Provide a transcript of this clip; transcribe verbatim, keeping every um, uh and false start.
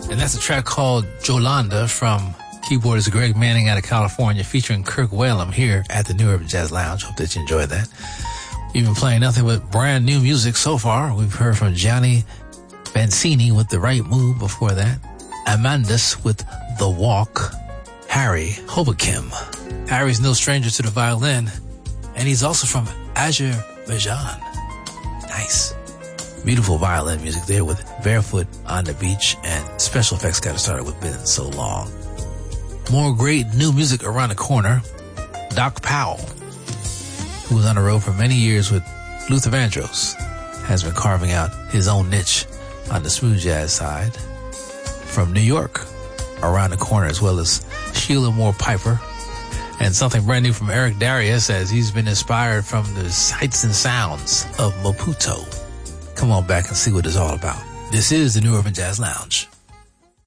And that's a track called Jolanda from keyboardist Greg Manning out of California, featuring Kirk Whalum here at the New Urban Jazz Lounge. Hope that you enjoyed that. We've been playing nothing but brand new music so far. We've heard from Johnny Vancini with The Right Move before that. Amandus with The Walk. Harry Hobokim. Harry's no stranger to the violin, and he's also from Azerbaijan. Nice. Beautiful violin music there with Barefoot on the Beach, and special effects got started with Been So Long. More great new music around the corner. Doc Powell, who was on the road for many years with Luther Vandross, has been carving out his own niche on the smooth jazz side. From New York, around the corner, as well as Sheila Moore Piper. And something brand new from Eric Darius, as he's been inspired from the sights and sounds of Maputo. Come on back and see what it's all about. This is the New Urban Jazz Lounge.